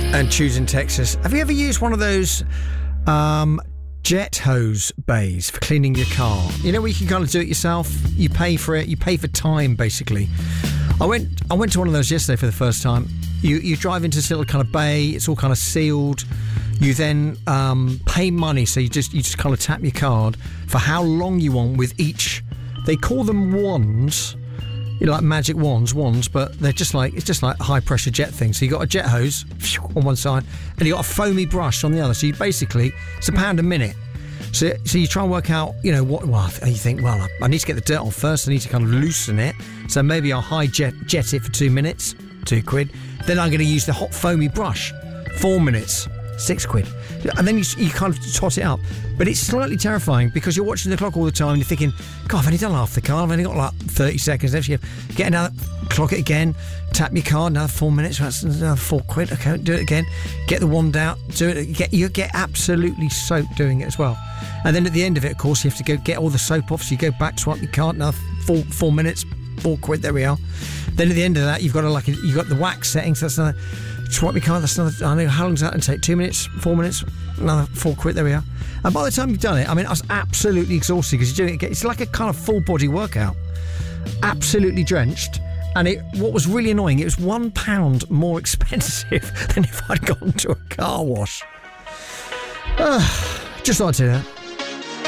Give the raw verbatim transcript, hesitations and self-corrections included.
And choosing Texas. Have you ever used one of those um, jet hose bays for cleaning your car? You know where you can kind of do it yourself? You pay for it. You pay for time, basically. I went I went to one of those yesterday for the first time. You you drive into this little kind of bay. It's all kind of sealed. You then um, pay money, so you just you just kind of tap your card for how long you want with each. They call them wands. You know, like magic wands, wands, but they're just like, it's just like high pressure jet things. So you got a jet hose on one side and you got a foamy brush on the other. So you basically, it's a pound a minute. So so you try and work out, you know, what, well, you think, well, I need to get the dirt off first. I need to kind of loosen it. So maybe I'll high jet, jet it for two minutes, two quid. Then I'm going to use the hot foamy brush, four minutes, six quid. And then you, you kind of tot it up. But it's slightly terrifying because you're watching the clock all the time and you're thinking, God, I've only done half the car. I've only got like thirty seconds left. You get another, clock it again, tap your card, another four minutes, that's another four quid. Okay, do it again. Get the wand out, do it. Get, you get absolutely soaked doing it as well. And then at the end of it, of course, you have to go get all the soap off. So you go back, swipe your card, another four, four minutes, four quid, there we are. Then at the end of that, you've got a, like a, you've got the wax settings, that's another. Swipe your card, that's another, I know, how long does that take? Two minutes, four minutes, another four quid, there we are. And by the time you've done it, I mean, I was absolutely exhausted because you're doing it, it's like a kind of full body workout. Absolutely drenched. And it, what was really annoying, it was one pound more expensive than if I'd gone to a car wash. Uh, just like to do that.